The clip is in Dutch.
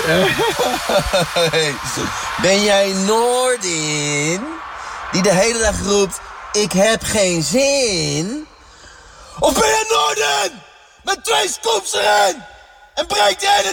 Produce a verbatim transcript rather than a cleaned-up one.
Hey, ben jij Noordin? Die de hele dag roept, ik heb geen zin? Of ben jij Noordin? Met twee scoops erin? En breekt de hele